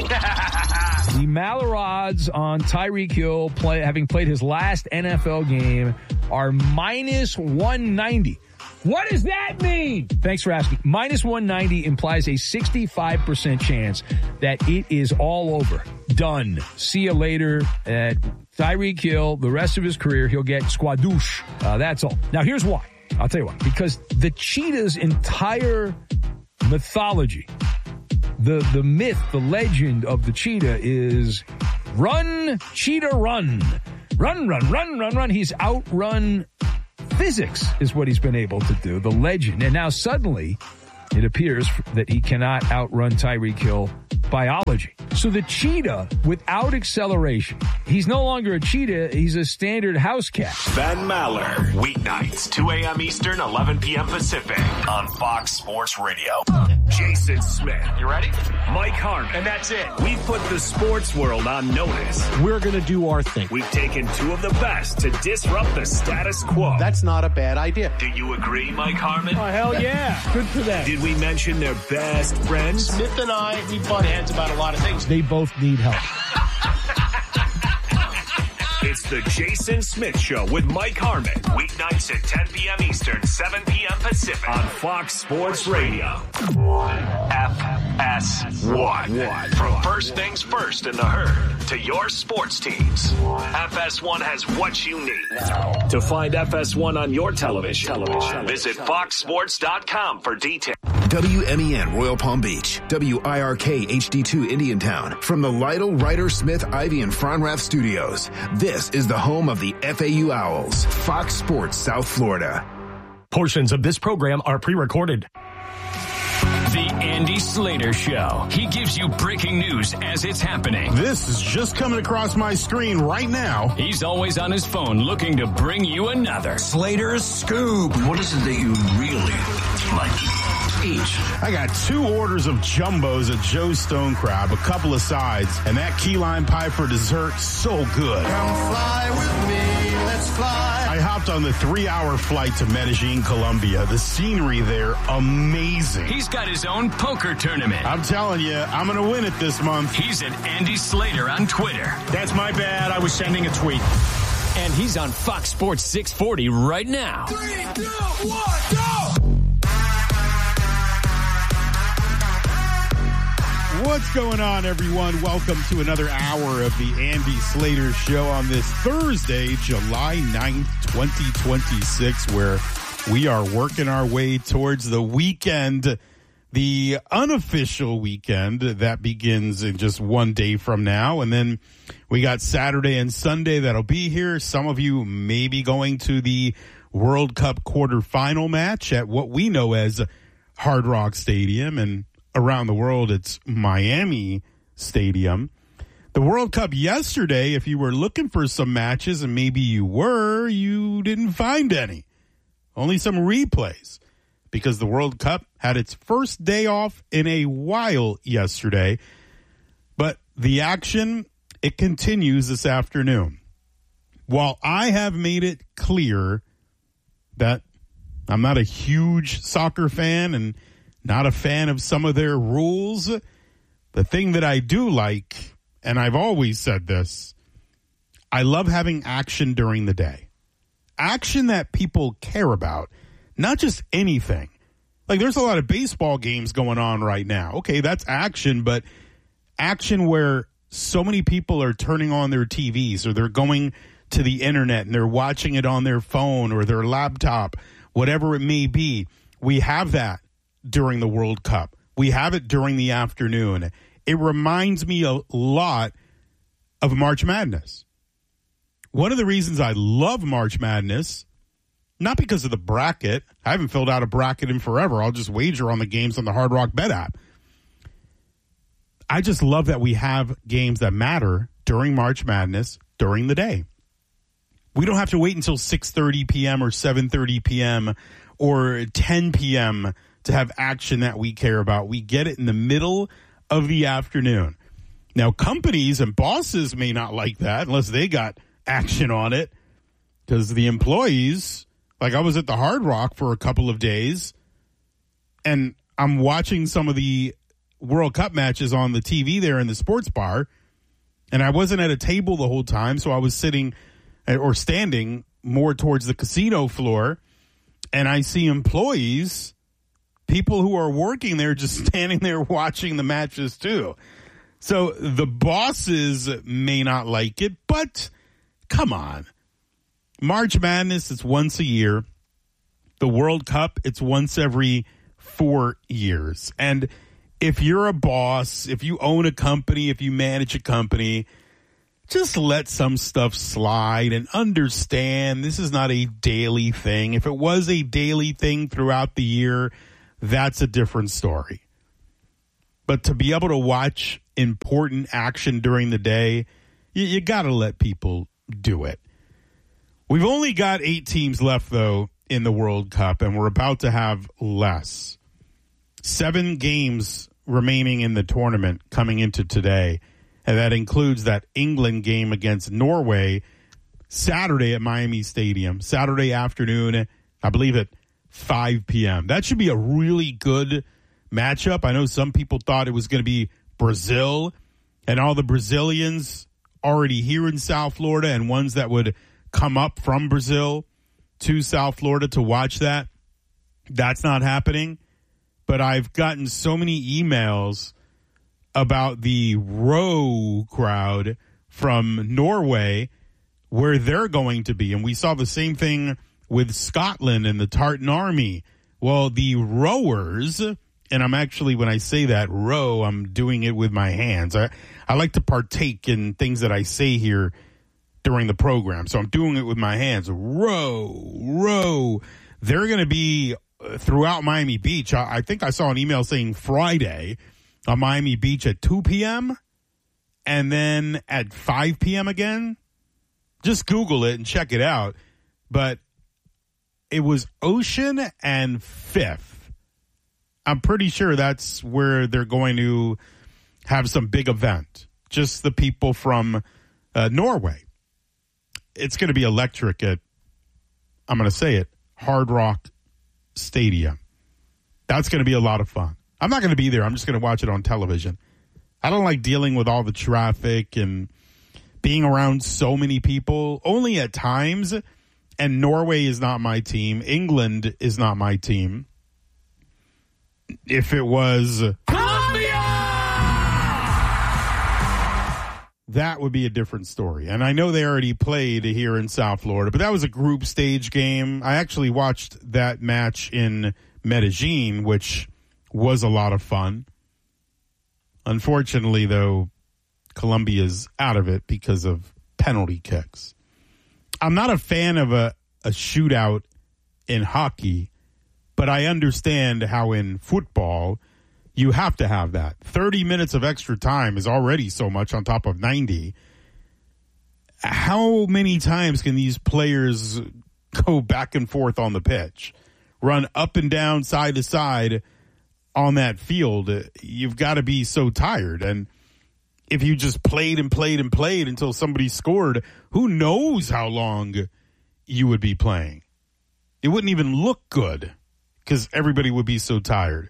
O: The Maller odds on Tyreek Hill play, having played his last N F L game are minus one ninety. What does that mean? Thanks for asking. Minus one ninety implies a sixty-five percent chance that it is all over. Done. See you later at Tyreek Hill. The rest of his career, he'll get squadouche. Uh, that's all. Now, here's why. I'll tell you why. Because the cheetah's entire mythology, the, the myth, the legend of the cheetah is run, cheetah, run. Run, run, run, run, run. He's outrun Physics is what he's been able to do, the legend. And now suddenly it appears that he cannot outrun Tyreek Hill biology. So the cheetah without acceleration, he's no longer a cheetah, he's a standard house cat.
N: Ben Maller, weeknights, two a.m. Eastern, eleven p.m. Pacific on Fox Sports Radio. Jason Smith.
C: You ready?
N: Mike Harmon.
C: And that's it.
N: We've put the sports world on notice.
P: We're going to do our thing.
N: We've taken two of the best to disrupt the status quo.
P: That's not a bad idea.
N: Do you agree, Mike Harmon?
O: Oh, hell yeah. Good for them.
N: Did we mention their best friends?
P: Smith and I, we butt heads about a lot of things.
O: They both need help.
N: It's the Jason Smith Show with Mike Harmon. Weeknights at ten p.m. Eastern, seven p.m. Pacific on Fox Sports Radio. F S one. From first things first in the herd to your sports teams, F S one has what you need. To find F S one on your television, television. visit fox sports dot com for details.
Q: W M E N Royal Palm Beach, W I R K H D two Indiantown. From the Lytle, Ryder, Smith, Ivy, and Fronrath studios, this is the home of the F A U Owls, Fox Sports South Florida.
R: Portions of this program are pre-recorded.
S: The Andy Slater Show. He gives you breaking news as it's happening.
D: This is just coming across my screen right now.
S: He's always on his phone looking to bring you another
K: Slater's Scoop. What is it that you really like to eat?
D: I got two orders of jumbos at Joe's Stone Crab, a couple of sides, and that key lime pie for dessert, so good.
K: Come fly with me, let's fly.
D: I hopped on the three-hour flight to Medellin, Colombia. The scenery there, amazing.
S: He's got his own poker tournament.
D: I'm telling you, I'm going to win it this month.
S: He's at Andy Slater on Twitter.
R: That's my bad. I was sending a tweet.
S: And he's on Fox Sports six forty right now.
K: Three, two, one, go!
D: What's going on, everyone? Welcome to another hour of the Andy Slater Show on this Thursday, July ninth, twenty twenty-six, where we are working our way towards the weekend, the unofficial weekend that begins in just one day from now. And then we got Saturday and Sunday that'll be here. Some of you may be going to the World Cup quarterfinal match at what we know as Hard Rock Stadium, and around the world, it's Miami Stadium. The World Cup yesterday, if you were looking for some matches, and maybe you were, you didn't find any. Only some replays, because the World Cup had its first day off in a while yesterday. But the action, it continues this afternoon. While I have made it clear that I'm not a huge soccer fan and not a fan of some of their rules, the thing that I do like, and I've always said this, I love having action during the day. Action that people care about, not just anything. Like, there's a lot of baseball games going on right now. Okay, that's action, but action where so many people are turning on their T Vs or they're going to the internet and they're watching it on their phone or their laptop, whatever it may be. We have that during the World Cup. We have it during the afternoon. It reminds me a lot of March Madness. One of the reasons I love March Madness, not because of the bracket. I haven't filled out a bracket in forever. I'll just wager on the games on the Hard Rock Bet app. I just love that we have games that matter during March Madness during the day. We don't have to wait until six thirty p.m. or seven thirty p.m. or ten p.m. to have action that we care about. We get it in the middle of the afternoon. Now, companies and bosses may not like that unless they got action on it, because the employees, like I was at the Hard Rock for a couple of days, and I'm watching some of the World Cup matches on the T V there in the sports bar, and I wasn't at a table the whole time, so I was sitting or standing more towards the casino floor, and I see employees, people who are working there, just standing there watching the matches too. So the bosses may not like it, but come on. March Madness, it's once a year. The World Cup, it's once every four years. And if you're a boss, if you own a company, if you manage a company, just let some stuff slide and understand this is not a daily thing. If it was a daily thing throughout the year, that's a different story. But to be able to watch important action during the day, you, you got to let people do it. We've only got eight teams left, though, in the World Cup, and we're about to have less. Seven games remaining in the tournament coming into today, and that includes that England game against Norway Saturday at Miami Stadium, Saturday afternoon, I believe at five p.m. That should be a really good matchup. I know some people thought it was going to be Brazil and all the Brazilians already here in South Florida and ones that would come up from Brazil to South Florida to watch that. That's not happening. But I've gotten so many emails about the row crowd from Norway where they're going to be. And we saw the same thing with Scotland and the Tartan Army. Well, the rowers, and I'm actually, when I say that, row, I'm doing it with my hands. I, I like to partake in things that I say here during the program. So I'm doing it with my hands. Row, row. They're going to be throughout Miami Beach. I, I think I saw an email saying Friday on Miami Beach at two p.m. and then at five p.m. again. Just Google it and check it out. But it was Ocean and Fifth. I'm pretty sure that's where they're going to have some big event. Just the people from uh, Norway. It's going to be electric at, I'm going to say it, Hard Rock Stadium. That's going to be a lot of fun. I'm not going to be there. I'm just going to watch it on television. I don't like dealing with all the traffic and being around so many people, only at times. And Norway is not my team. England is not my team. If it was Colombia, that would be a different story. And I know they already played here in South Florida, but that was a group stage game. I actually watched that match in Medellin, which was a lot of fun. Unfortunately, though, Colombia's out of it because of penalty kicks. I'm not a fan of a, a shootout in hockey, but I understand how in football you have to have that. thirty minutes of extra time is already so much on top of ninety. How many times can these players go back and forth on the pitch, run up and down, side to side on that field? You've got to be so tired. And if you just played and played and played until somebody scored, who knows how long you would be playing? It wouldn't even look good because everybody would be so tired.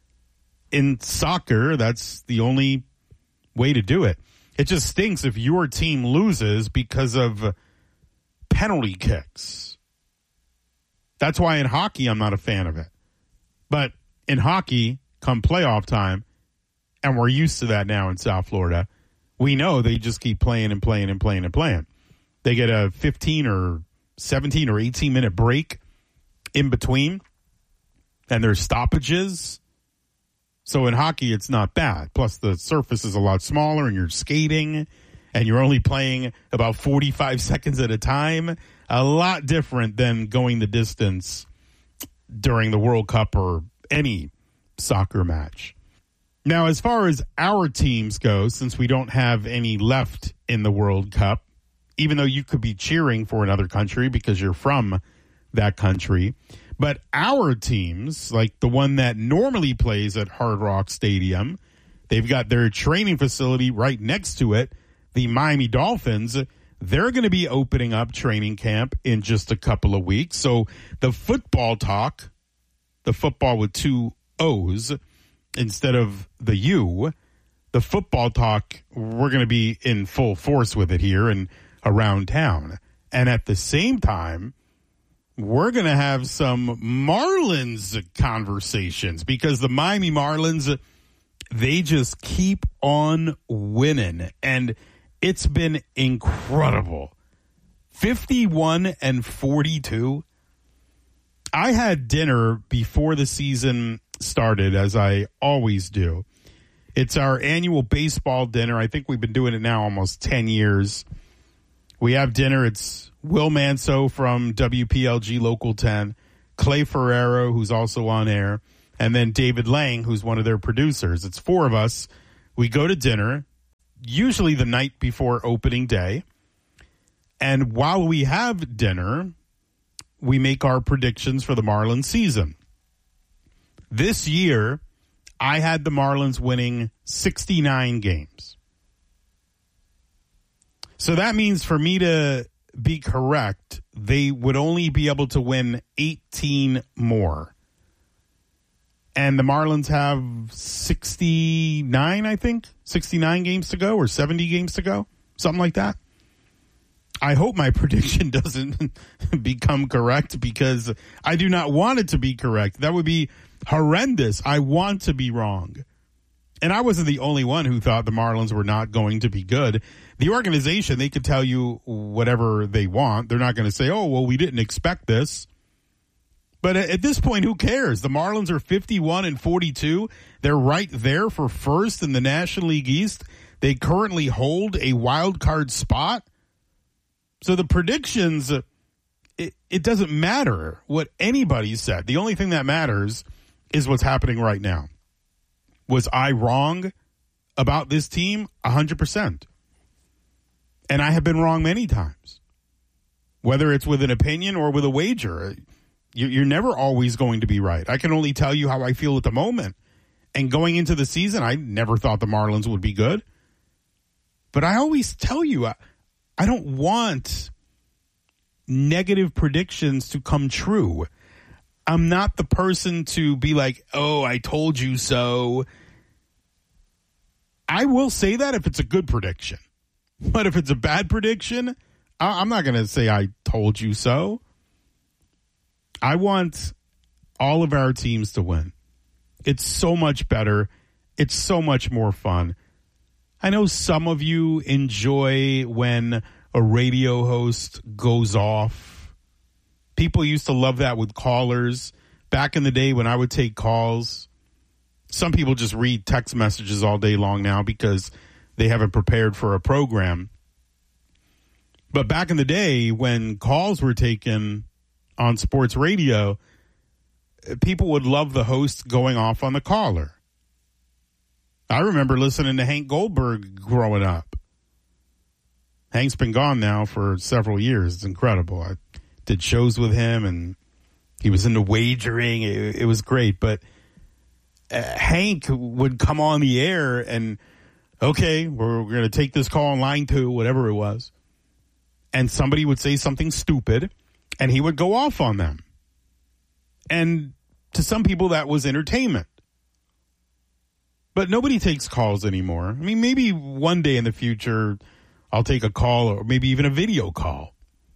D: In soccer, that's the only way to do it. It just stinks if your team loses because of penalty kicks. That's why in hockey, I'm not a fan of it. But in hockey, come playoff time, and we're used to that now in South Florida, we know they just keep playing and playing and playing and playing. They get a fifteen or seventeen or eighteen minute break in between, and there's stoppages. So in hockey, it's not bad. Plus, the surface is a lot smaller, and you're skating, and you're only playing about forty-five seconds at a time. A lot different than going the distance during the World Cup or any soccer match. Now, as far as our teams go, since we don't have any left in the World Cup, even though you could be cheering for another country because you're from that country, but our teams, like the one that normally plays at Hard Rock Stadium, they've got their training facility right next to it, the Miami Dolphins. They're going to be opening up training camp in just a couple of weeks. So the football talk, the football with two O's instead of the U, the football talk, we're going to be in full force with it here and around town. And at the same time, we're going to have some Marlins conversations because the Miami Marlins, they just keep on winning. And it's been incredible. fifty-one and forty-two. I had dinner before the season started, as I always do. It's our annual baseball dinner. I think we've been doing it now almost ten years. We have dinner. It's Will Manso from W P L G Local ten, Clay Ferrero, who's also on air, and then David Lang, who's one of their producers. It's four of us. We go to dinner, usually the night before opening day. And while we have dinner, we make our predictions for the Marlins season. This year, I had the Marlins winning sixty-nine games. So that means for me to be correct, they would only be able to win eighteen more. And the Marlins have sixty-nine, I think, sixty-nine games to go or seventy games to go, something like that. I hope my prediction doesn't become correct because I do not want it to be correct. That would be horrendous. I want to be wrong. And I wasn't the only one who thought the Marlins were not going to be good. The organization, they could tell you whatever they want. They're not going to say, oh, well, we didn't expect this. But at this point, who cares? The Marlins are fifty-one and forty-two. They're right there for first in the National League East. They currently hold a wild card spot. So the predictions, it, it doesn't matter what anybody said. The only thing that matters is what's happening right now. Was I wrong about this team? one hundred percent. And I have been wrong many times. Whether it's with an opinion or with a wager, you're never always going to be right. I can only tell you how I feel at the moment. And going into the season, I never thought the Marlins would be good. But I always tell you, I, I don't want negative predictions to come true. I'm not the person to be like, oh, I told you so. I will say that if it's a good prediction. But if it's a bad prediction, I'm not going to say I told you so. I want all of our teams to win. It's so much better. It's so much more fun. I know some of you enjoy when a radio host goes off. People used to love that with callers. Back in the day when I would take calls, some people just read text messages all day long now because they haven't prepared for a program. But back in the day when calls were taken on sports radio, people would love the host going off on the caller. I remember listening to Hank Goldberg growing up. Hank's been gone now for several years. It's incredible. I did shows with him, and he was into wagering. It, it was great. But uh, Hank would come on the air and, okay, we're, we're going to take this call on line two, whatever it was. And somebody would say something stupid, and he would go off on them. And to some people, that was entertainment. But nobody takes calls anymore. I mean, maybe one day in the future, I'll take a call or maybe even a video call.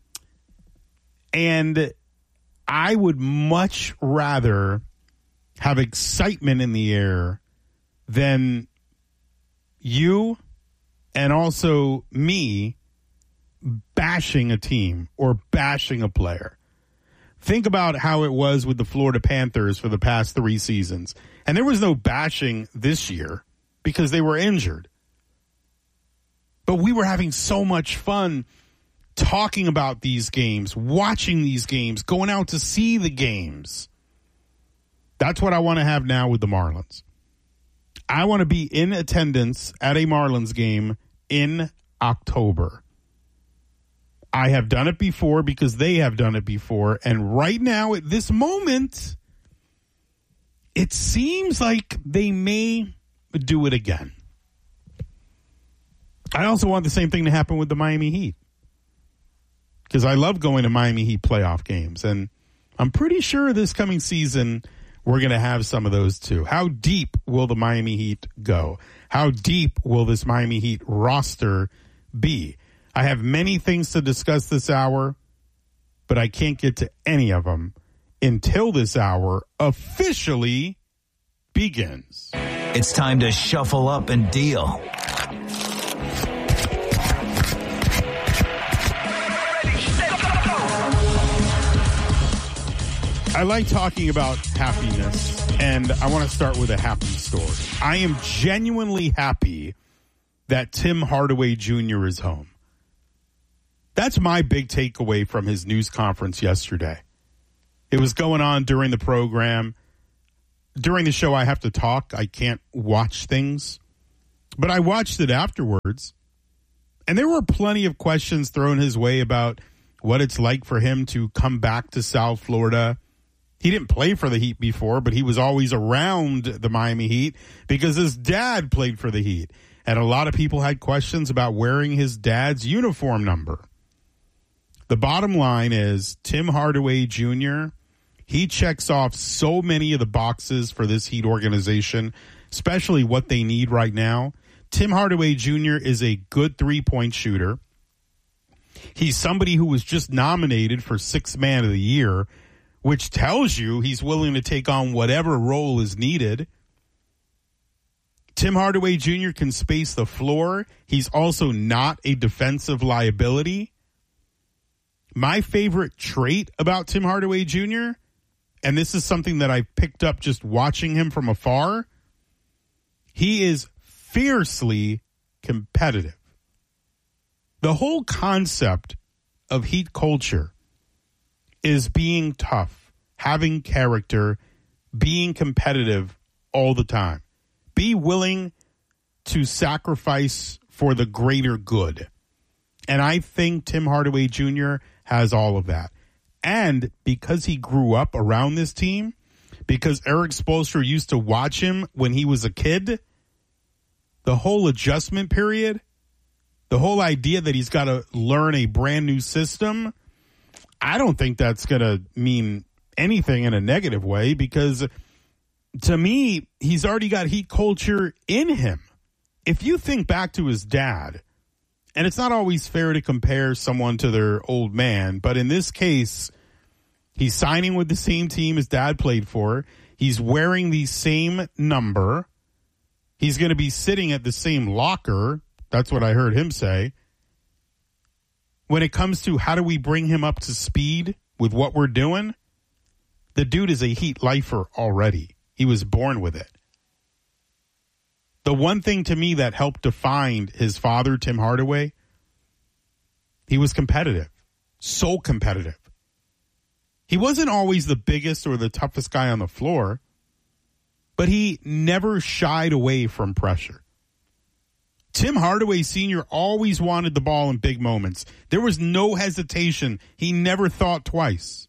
D: And I would much rather have excitement in the air than you and also me bashing a team or bashing a player. Think about how it was with the Florida Panthers for the past three seasons. And there was no bashing this year because they were injured. But we were having so much fun talking about these games, watching these games, going out to see the games. That's what I want to have now with the Marlins. I want to be in attendance at a Marlins game in October. I have done it before because they have done it before. And right now, at this moment, it seems like they may do it again. I also want the same thing to happen with the Miami Heat. Because I love going to Miami Heat playoff games. And I'm pretty sure this coming season, we're going to have some of those too. How deep will the Miami Heat go? How deep will this Miami Heat roster be? I have many things to discuss this hour, but I can't get to any of them until this hour officially begins.
T: It's time to shuffle up and deal.
D: I like talking about happiness, and I want to start with a happy story. I am genuinely happy that Tim Hardaway Junior is home. That's my big takeaway from his news conference yesterday. It was going on during the program. During the show, I have to talk. I can't watch things. But I watched it afterwards. And there were plenty of questions thrown his way about what it's like for him to come back to South Florida. He didn't play for the Heat before, but he was always around the Miami Heat because his dad played for the Heat. And a lot of people had questions about wearing his dad's uniform number. The bottom line is Tim Hardaway Junior, he checks off so many of the boxes for this Heat organization, especially what they need right now. Tim Hardaway Junior is a good three-point shooter. He's somebody who was just nominated for Sixth Man of the Year, which tells you he's willing to take on whatever role is needed. Tim Hardaway Junior can space the floor. He's also not a defensive liability. My favorite trait about Tim Hardaway Junior, and this is something that I picked up just watching him from afar, he is fiercely competitive. The whole concept of Heat culture is being tough, having character, being competitive all the time. Be willing to sacrifice for the greater good. And I think Tim Hardaway Junior has all of that. And because he grew up around this team, because Eric Spoelstra used to watch him when he was a kid, the whole adjustment period, the whole idea that he's got to learn a brand new system, I don't think that's going to mean anything in a negative way because to me, he's already got Heat culture in him. If you think back to his dad, and it's not always fair to compare someone to their old man, but in this case, he's signing with the same team his dad played for. He's wearing the same number. He's going to be sitting at the same locker. That's what I heard him say. When it comes to how do we bring him up to speed with what we're doing, the dude is a Heat lifer already. He was born with it. The one thing to me that helped define his father, Tim Hardaway, he was competitive. So competitive. He wasn't always the biggest or the toughest guy on the floor, but he never shied away from pressure. Tim Hardaway Senior always wanted the ball in big moments. There was no hesitation. He never thought twice.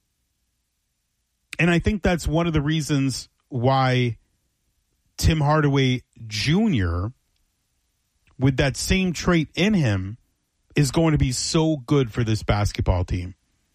D: And I think that's one of the reasons why Tim Hardaway Junior, with that same trait in him, is going to be so good for this basketball team.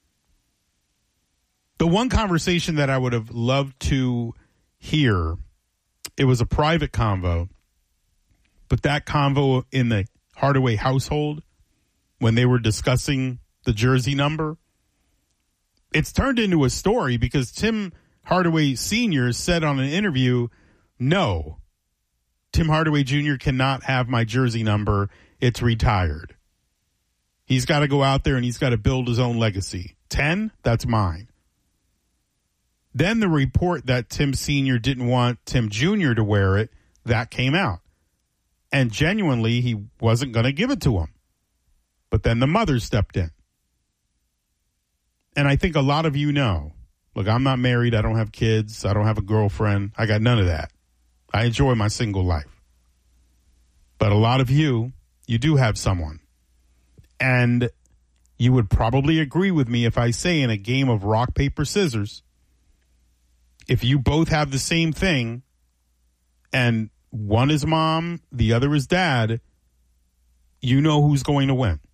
D: The one conversation that I would have loved to hear, it was a private convo, but that convo in the Hardaway household, when they were discussing the jersey number, it's turned into a story because Tim Hardaway Senior said on an interview, no, Tim Hardaway Junior cannot have my jersey number. It's retired. He's got to go out there and he's got to build his own legacy. ten, that's mine. Then the report that Tim Senior didn't want Tim Junior to wear it, that came out. And genuinely, he wasn't going to give it to him. But then the mother stepped in. And I think a lot of you know, look, I'm not married. I don't have kids. I don't have a girlfriend. I got none of that. I enjoy my single life. But a lot of you, you do have someone. And you would probably agree with me if I say in a game of rock, paper, scissors, if you both have the same thing and one is mom, the other is dad, you know who's going to win.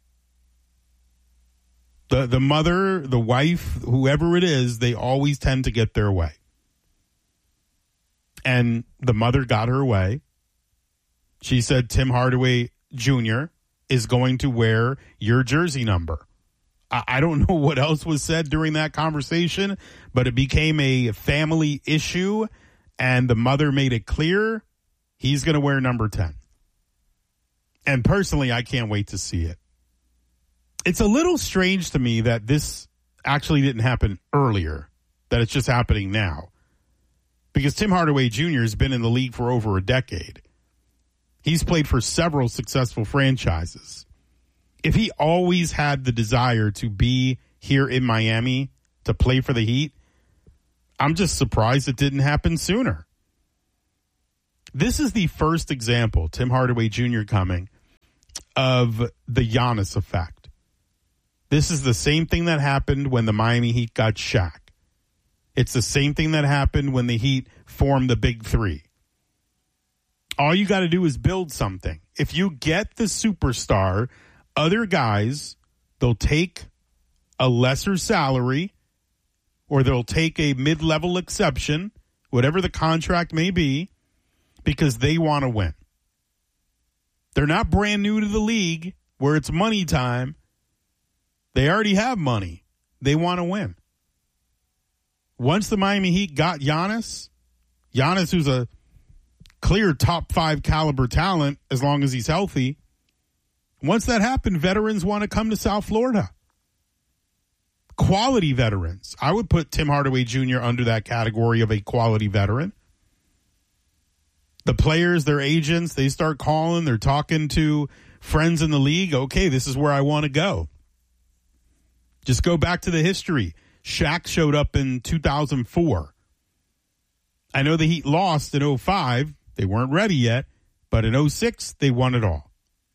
D: The the mother, the wife, whoever it is, they always tend to get their way. And the mother got her way. She said Tim Hardaway Junior is going to wear your jersey number. I, I don't know what else was said during that conversation, but it became a family issue, and the mother made it clear he's going to wear number ten. And personally, I can't wait to see it. It's a little strange to me that this actually didn't happen earlier, that it's just happening now. Because Tim Hardaway Junior has been in the league for over a decade. He's played for several successful franchises. If he always had the desire to be here in Miami to play for the Heat, I'm just surprised it didn't happen sooner. This is the first example, Tim Hardaway Junior coming, of the Giannis effect. This is the same thing that happened when the Miami Heat got Shaq. It's the same thing that happened when the Heat formed the Big Three. All you got to do is build something. If you get the superstar, other guys, they'll take a lesser salary or they'll take a mid-level exception, whatever the contract may be, because they want to win. They're not brand new to the league where it's money time. They already have money. They want to win. Once the Miami Heat got Giannis, Giannis, who's a clear top five caliber talent as long as he's healthy, once that happened, veterans want to come to South Florida. Quality veterans. I would put Tim Hardaway Junior under that category of a quality veteran. The players, their agents, they start calling, they're talking to friends in the league. Okay, this is where I want to go. Just go back to the history. Shaq showed up in two thousand four. I know the Heat lost in oh five. They weren't ready yet. But in oh six, they won it all.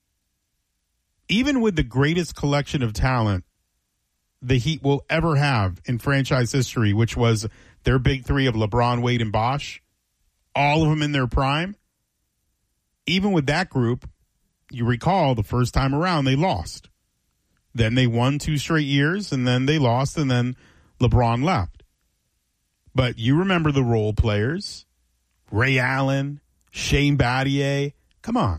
D: Even with the greatest collection of talent the Heat will ever have in franchise history, which was their big three of LeBron, Wade, and Bosh, all of them in their prime, even with that group, you recall the first time around they lost. Then they won two straight years, and then they lost, and then LeBron left. But you remember the role players, Ray Allen, Shane Battier. Come on.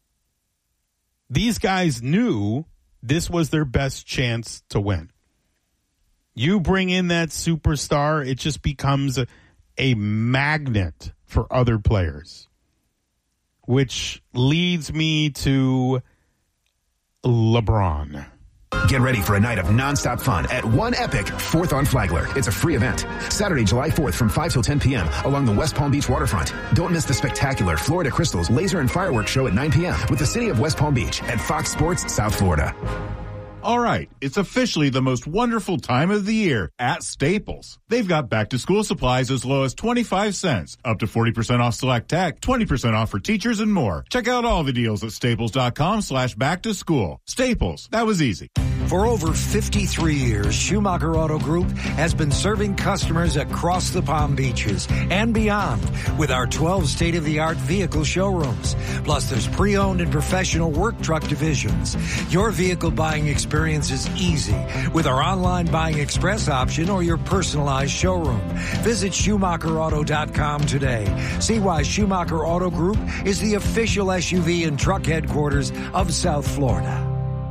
D: These guys knew this was their best chance to win. You bring in that superstar, it just becomes a, a magnet for other players, which leads me to LeBron.
Q: Get ready for a night of nonstop fun at One Epic fourth on Flagler. It's a free event. Saturday, July fourth from five till ten p.m. along the West Palm Beach waterfront. Don't miss the spectacular Florida Crystals laser and fireworks show at nine p.m. with the city of West Palm Beach at Fox Sports South Florida.
F: All right, it's officially the most wonderful time of the year at Staples. They've got back-to-school supplies as low as twenty-five cents, up to forty percent off select tech, twenty percent off for teachers, and more. Check out all the deals at staples.com slash back-to-school. Staples, that was easy.
U: For over fifty-three years, Schumacher Auto Group has been serving customers across the Palm Beaches and beyond with our twelve state-of-the-art vehicle showrooms. Plus, there's pre-owned and professional work truck divisions. Your vehicle buying experience is easy with our online buying express option or your personalized showroom. Visit Schumacher Auto dot com today. See why Schumacher Auto Group is the official S U V and truck headquarters of South Florida.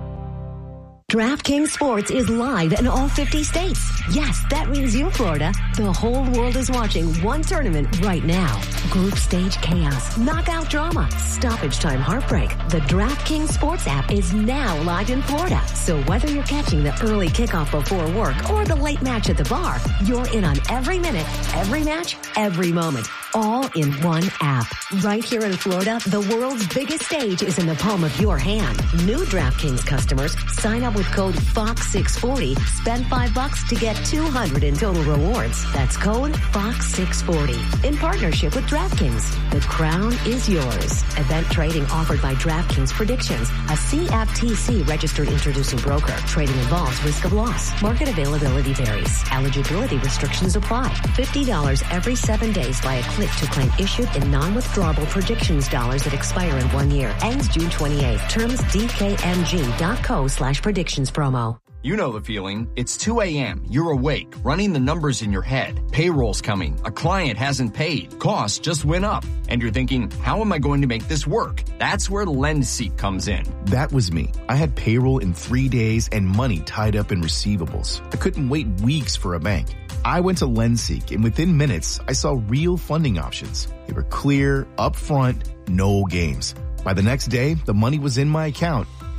V: DraftKings Sports is live in all fifty states. Yes, that means you, Florida. The whole world is watching one tournament right now. Group stage chaos, knockout drama, stoppage time heartbreak. The DraftKings Sports app is now live in Florida. So whether you're catching the early kickoff before work or the late match at the bar, you're in on every minute, every match, every moment. All in one app. Right here in Florida, the world's biggest stage is in the palm of your hand. New DraftKings customers sign up with code Fox six forty. Spend five bucks to get two hundred in total rewards. That's code Fox six forty. In partnership with DraftKings, the crown is yours. Event trading offered by DraftKings Predictions, a C F T C registered introducing broker. Trading involves risk of loss. Market availability varies. Eligibility restrictions apply. fifty dollars every seven days via click to claim issued in non-withdrawable predictions dollars that expire in one year. Ends June twenty-eighth. Terms D K M G dot co slash predictions promo.
W: You know the feeling. It's two a.m. You're awake, running the numbers in your head. Payroll's coming. A client hasn't paid. Costs just went up. And you're thinking, how am I going to make this work? That's where LendSeek comes in.
X: That was me. I had payroll in three days and money tied up in receivables. I couldn't wait weeks for a bank. I went to LendSeek, and within minutes, I saw real funding options. They were clear, upfront, no games. By the next day, the money was in my account, paid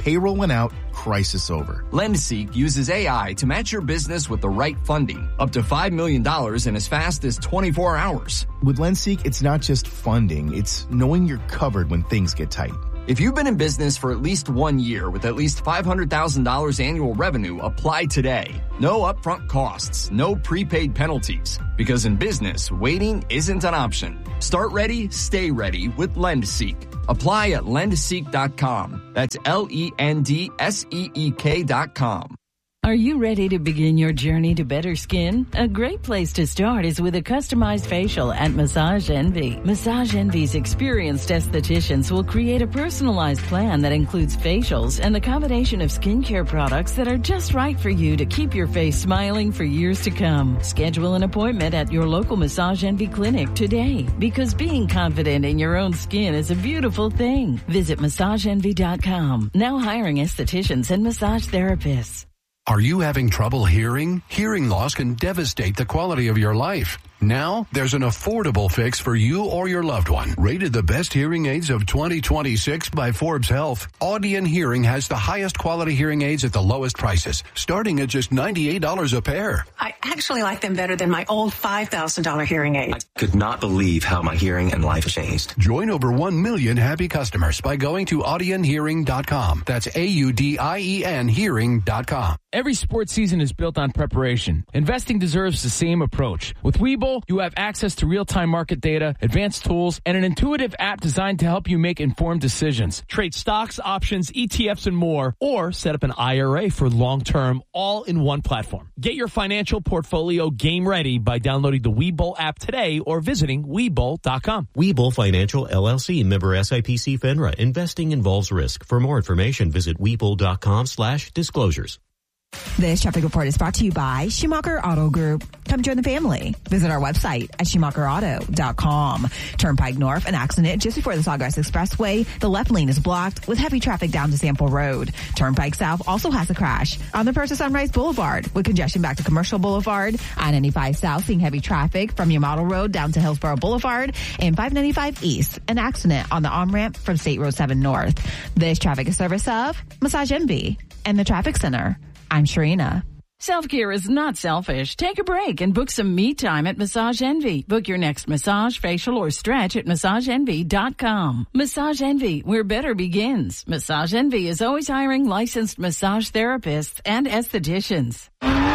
X: Payroll went out, crisis over.
W: LendSeek uses A I to match your business with the right funding, up to five million dollars in as fast as twenty-four hours.
X: With LendSeek, it's not just funding, it's knowing you're covered when things get tight.
W: If you've been in business for at least one year with at least five hundred thousand dollars annual revenue, apply today. No upfront costs, no prepaid penalties. Because in business, waiting isn't an option. Start ready, stay ready with LendSeek. Apply at lend seek dot com. That's L E N D S E E K dot com.
B: Are you ready to begin your journey to better skin? A great place to start is with a customized facial at Massage Envy. Massage Envy's experienced estheticians will create a personalized plan that includes facials and the combination of skincare products that are just right for you to keep your face smiling for years to come. Schedule an appointment at your local Massage Envy clinic today, because being confident in your own skin is a beautiful thing. Visit massage envy dot com. Now hiring estheticians and massage therapists.
A: Are you having trouble hearing? Hearing loss can devastate the quality of your life. Now, there's an affordable fix for you or your loved one. Rated the best hearing aids of twenty twenty-six by Forbes Health, Audion Hearing has the highest quality hearing aids at the lowest prices, starting at just ninety-eight dollars a pair.
E: I actually like them better than my old five thousand dollars hearing aid.
G: I could not believe how my hearing and life changed.
A: Join over one million happy customers by going to audion hearing dot com. That's A U D I E N hearing dot com.
O: Every sports season is built on preparation. Investing deserves the same approach. With Webull, you have access to real-time market data, advanced tools, and an intuitive app designed to help you make informed decisions.
R: Trade stocks, options, E T Fs, and more, or set up an I R A for long-term, all in one platform. Get your financial portfolio game ready by downloading the Webull app today or visiting Webull dot com.
H: Webull Financial, L L C, member S I P C FINRA. Investing involves risk. For more information, visit Webull dot com slash disclosures.
Y: This traffic report is brought to you by Schumacher Auto Group. Come join the family. Visit our website at schumacher auto dot com. Turnpike North, an accident just before the Sawgrass Expressway. The left lane is blocked with heavy traffic down to Sample Road. Turnpike South also has a crash on the Persa Sunrise Boulevard with congestion back to Commercial Boulevard. I ninety-five South seeing heavy traffic from your Model Road down to Hillsborough Boulevard. And five ninety-five East, an accident on the on-ramp from State Road seven North. This traffic is service of Massage Envy and the Traffic Center. I'm Sharina.
B: Self-care is not selfish. Take a break and book some me time at Massage Envy. Book your next massage, facial, or stretch at massage envy dot com. Massage Envy, where better begins. Massage Envy is always hiring licensed massage therapists and estheticians.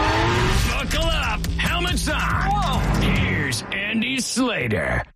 S: Buckle up. Helmets on. Whoa. Here's Andy Slater.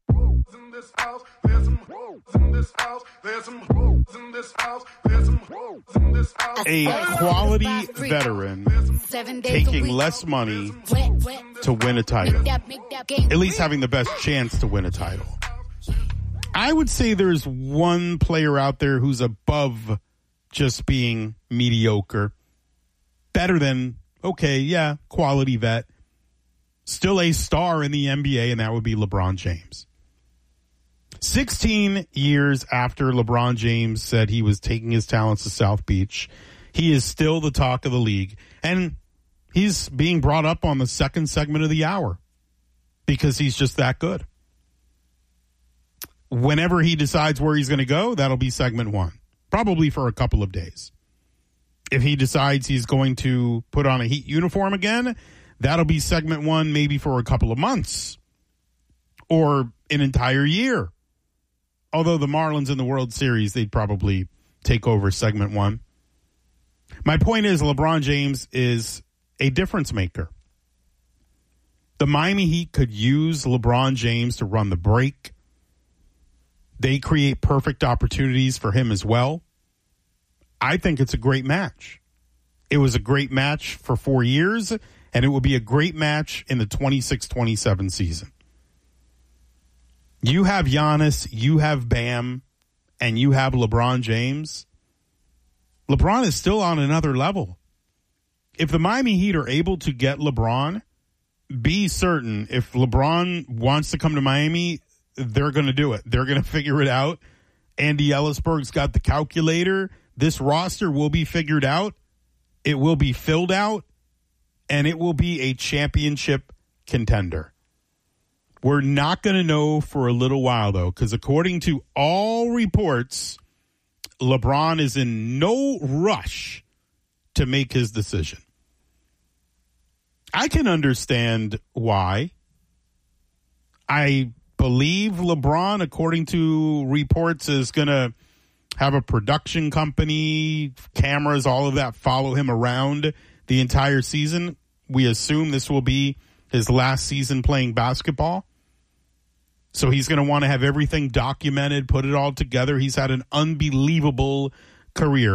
D: A quality veteran taking less money to win a title. At least having the best chance to win a title. I would say there's one player out there who's above just being mediocre. Better than, okay, yeah, quality vet. Still a star in the N B A, and that would be LeBron James. sixteen years after LeBron James said he was taking his talents to South Beach, he is still the talk of the league. And he's being brought up on the second segment of the hour because he's just that good. Whenever he decides where he's going to go, that'll be segment one, probably for a couple of days. If he decides he's going to put on a Heat uniform again, that'll be segment one, maybe for a couple of months or an entire year. Although the Marlins in the World Series, they'd probably take over segment one. My point is LeBron James is a difference maker. The Miami Heat could use LeBron James to run the break. They create perfect opportunities for him as well. I think it's a great match. It was a great match for four years, and it will be a great match in the twenty-six twenty-seven season. You have Giannis, you have Bam, and you have LeBron James. LeBron is still on another level. If the Miami Heat are able to get LeBron, be certain if LeBron wants to come to Miami, they're going to do it. They're going to figure it out. Andy Ellisberg's got the calculator. This roster will be figured out. It will be filled out, and it will be a championship contender. We're not going to know for a little while, though, because according to all reports, LeBron is in no rush to make his decision. I can understand why. I believe LeBron, according to reports, is going to have a production company, cameras, all of that follow him around the entire season. We assume this will be his last season playing basketball. So he's going to want to have everything documented, put it all together. He's had an unbelievable career.